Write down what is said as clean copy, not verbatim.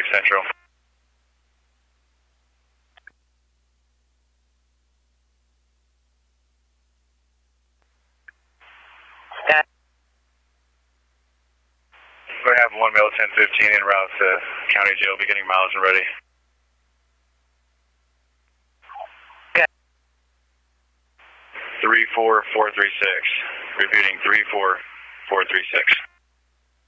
Central. We have 1 male 1015 en route to County Jail, beginning miles and ready. Okay. 34436. Repeating 34436.